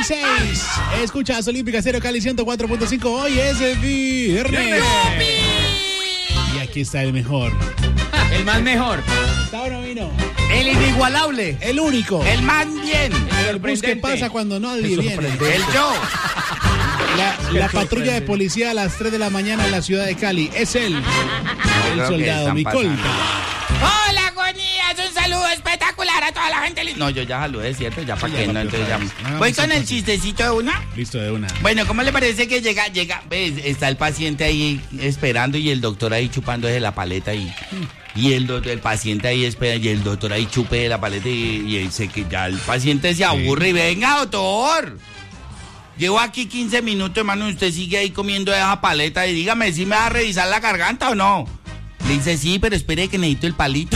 8:16. Escuchas Olímpica Estéreo Cali 104.5. Hoy es viernes. Y aquí está el mejor. El más mejor. ¿Está o no vino? El inigualable. El único. El más bien. El bus que pasa cuando nadie viene. El yo. La patrulla de policía a las 3 de la mañana en la ciudad de Cali. Es él. El soldado Micolta. Hola, Gonías. Un saludo espectacular a toda la gente. No, yo ya saludé, ¿cierto? Ya para qué no, entonces ya. Voy con el chistecito de una. Listo, de una. Bueno, ¿cómo le parece que llega? ¿Ves? Está el paciente ahí esperando y el doctor ahí chupando desde la paleta y el paciente ahí espera y el doctor ahí chupe de la paleta y dice que ya el paciente se aburre y venga, doctor. Llevo aquí 15 minutos, hermano, y usted sigue ahí comiendo esa paleta y dígame si me va a revisar la garganta o no. Le dice, sí, pero espere que necesito el palito.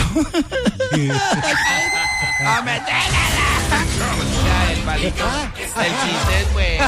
¡A meterla! El palito. El chiste es bueno.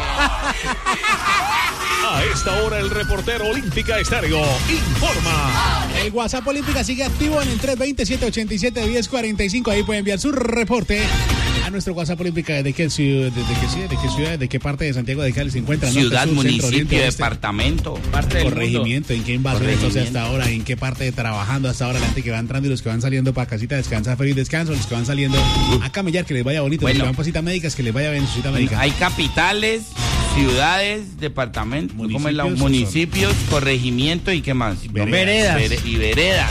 A esta hora el reportero Olímpica Estéreo informa. El WhatsApp Olímpica sigue activo en el 320-787-1045. Ahí puede enviar su reporte a nuestro WhatsApp Olímpica. ¿De qué ciudad, de qué parte de Santiago de Cali se encuentra? Ciudad, Norte, sur, municipio, centro, oriente, departamento. Parte del corregimiento, ¿en qué invasión entonces hasta ahora? ¿En qué parte trabajando hasta ahora? La gente que va entrando y los que van saliendo para casita a descansar, feliz descanso. Los que van saliendo a camellar, que les vaya bonito. Bueno, los que van para citas médicas, que les vaya bien su cita médica. Hay capitales, ciudades, departamentos, municipios, corregimientos y qué más. Veredas. Y veredas.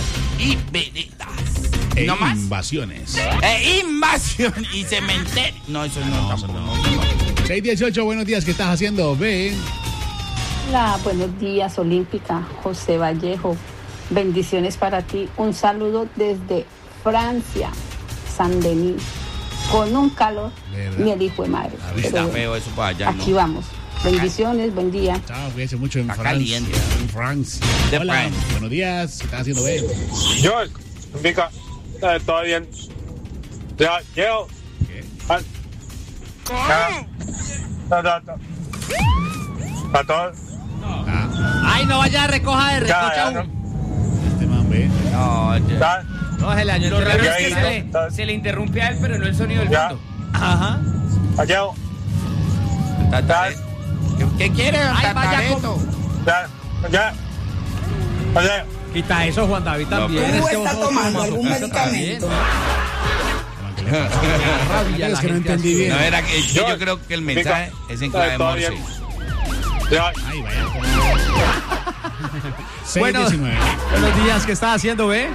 ¿No más? Invasiones. Invasión y cementerio. No, eso no. 618, buenos días, ¿qué estás haciendo? Ve. Hola, buenos días, Olímpica. José Vallejo, bendiciones para ti. Un saludo desde Francia, Saint-Denis, con un calor, ni el hijo de madre. Está feo eso para allá, aquí vamos. Bendiciones, buen día. Chao, cuídense mucho en Está Francia. caliente. En Francia. Hola, buenos días, ¿qué estás haciendo? Ve. Yo, Olímpica, todo bien. Ya, llego. ¿Qué? ¿Para todo? Ay, no vaya a recoja de recocha. Este man, ve. No, se le añadió. Lo raro es que se le interrumpe a él, pero no el sonido del fondo. Ajá. Llego. ¿Qué quiere, Tatareto? Ya. Quita eso, Juan David, también. ¿Está tomando algún medicamento? Es que no entendí bien. No, era que yo creo que el mensaje es en clave Morse. Ay, vaya. Bueno, buenos días, ¿qué estás haciendo, ve?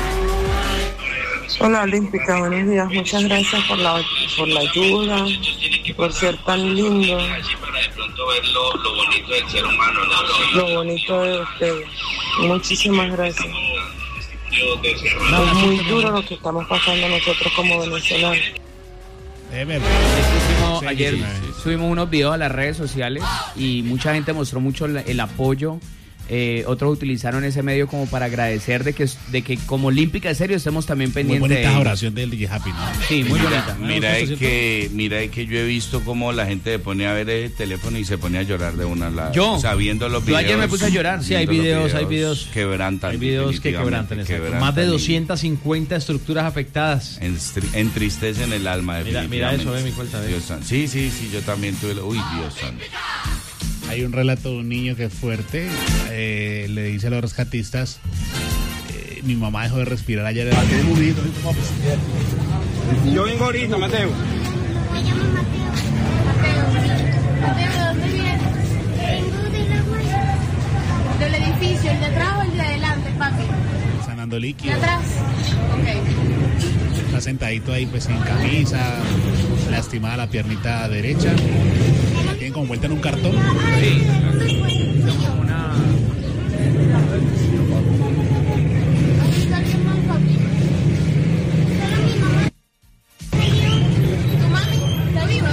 Hola, Olímpica, buenos días. Muchas gracias por la ayuda, por ser tan lindo. Para de pronto ver lo bonito del ser humano, lo bonito de ustedes. Muchísimas gracias. Es muy duro lo que estamos pasando nosotros como venezolanos. Ayer subimos unos videos a las redes sociales y mucha gente mostró mucho el apoyo. Otros utilizaron ese medio como para agradecer de que como Olímpica Estéreo estemos también pendientes. Muy bonita oración del DJ Happy, ¿no? Sí, muy bonita. Mira que yo he visto cómo la gente se pone a ver el teléfono y se pone a llorar de una lado. Yo, viendo los videos. Yo ayer me puse a llorar. Sí, hay videos. Quebrantan. Hay videos que quebrantan. Más de 250 estructuras afectadas. Entristecen el alma. Mira eso, mi cuenta. Dios santo. Sí, yo también tuve. Uy, Dios santo. Hay un relato de un niño que es fuerte, le dice a los rescatistas, mi mamá dejó de respirar ayer. Yo vengo ahorita, Mateo. Me llamo Mateo, ¿dónde vienes? Vengo de la guaya. Del edificio, el de atrás o el de adelante, papi. Sanando líquido. ¿De atrás? Ok. Está sentadito ahí pues sin camisa, lastimada la piernita derecha. La tienen como vuelta en un cartón. Sí. ¿Tu mami está viva?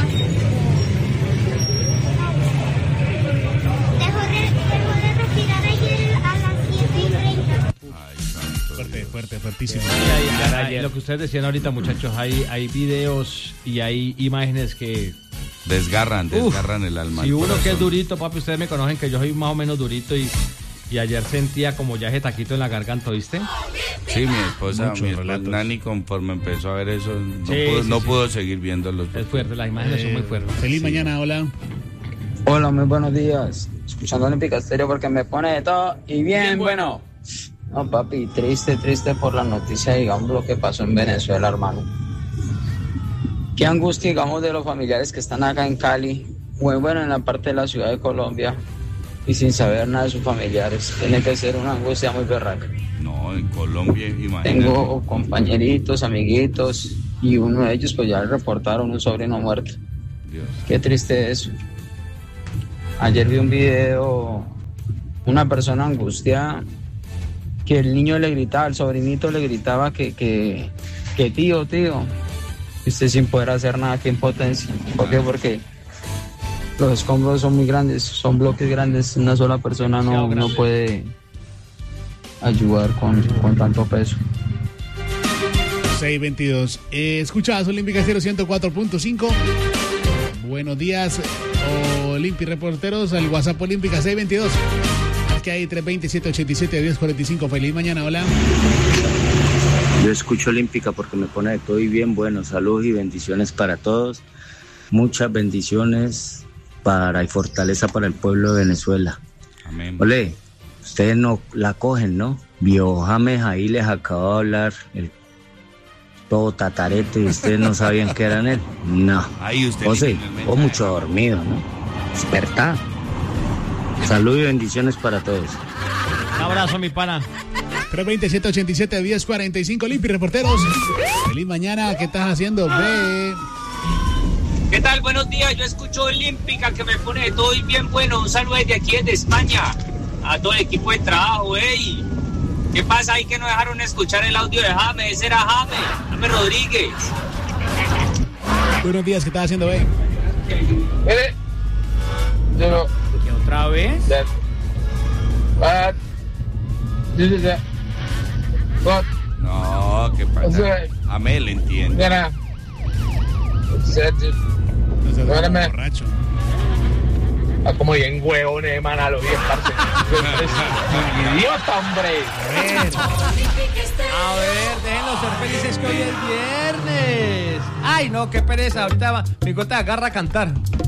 Dejó de respirar ayer a las 7:30. Fuertísimo. Lo que ustedes decían ahorita, muchachos, hay videos y hay imágenes que desgarran el alma. Y uno que es durito, papi, ustedes me conocen que yo soy más o menos durito y ayer sentía como ya ese taquito en la garganta, ¿viste? Sí, mi esposa Nani, conforme empezó a ver eso, no pudo seguir viéndolo. Es fuerte, las imágenes son muy fuertes. Feliz mañana, hola. Hola, muy buenos días. Escuchando Olímpica Estéreo porque me pone de todo y bien bueno. No, papi, triste por la noticia, digamos, lo que pasó en Venezuela, hermano. Qué angustia, digamos, de los familiares que están acá en Cali, o bueno, en la parte de la ciudad de Colombia, y sin saber nada de sus familiares. Tiene que ser una angustia muy berraca. No, en Colombia, imagínate. Tengo compañeritos, amiguitos, y uno de ellos pues ya le reportaron un sobrino muerto. Dios. Qué triste eso. Ayer vi un video, una persona angustiada, que el niño le gritaba, el sobrinito le gritaba que tío, y usted sin poder hacer nada, qué impotencia. ¿Por qué? Porque los escombros son muy grandes, son bloques grandes, una sola persona no puede ayudar con tanto peso. 6:22. Escuchadas Olímpica 104.5. Buenos días, Olímpica Reporteros, al WhatsApp Olímpica 622. Que hay 327-87-1045. Feliz mañana, hola. Yo escucho Olímpica porque me pone de todo y bien bueno. Salud y bendiciones para todos. Muchas bendiciones y fortaleza para el pueblo de Venezuela. Amén. Ole, ustedes no la cogen, ¿no? Viejo James ahí les acabó de hablar el todo tatarete y ustedes no sabían que eran él. No. Ahí usted. José, mucho dormido, ¿no? Despertá. Salud y bendiciones para todos. Un abrazo, mi pana. 327-87-1045. Olímpica Reporteros. Feliz mañana. ¿Qué estás haciendo? Ve. ¿Qué tal? Buenos días. Yo escucho Olímpica que me pone de todo y bien bueno. Un saludo desde aquí, desde España. A todo el equipo de trabajo, ey. ¿Qué pasa ahí que no dejaron escuchar el audio de James? Ese era James Rodríguez. Buenos días. ¿Qué estás haciendo, ve? ¿Qué otra vez? No, ¿qué pasa? Amel, entiende. Borracho. Como bien huevones, man, a lo bien, parce. ¡Idiota, hombre! A ver, déjenlos ser felices que hoy es viernes. Ay, no, qué pereza. Ahorita mi gota agarra a cantar.